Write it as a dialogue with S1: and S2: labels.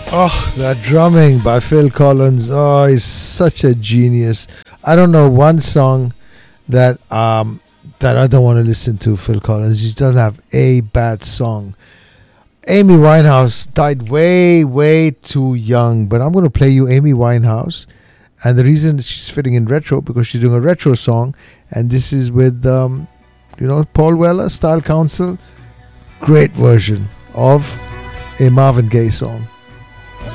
S1: Oh, that drumming by Phil Collins. Oh, he's such a genius. I don't know one song that I don't want to listen to Phil Collins. He doesn't have a bad song. Amy Winehouse died way, way too young, but I'm going to play you Amy Winehouse. And the reason she's fitting in retro because she's doing a retro song, and this is with Paul Weller, Style Council. Great version of a Marvin Gaye song.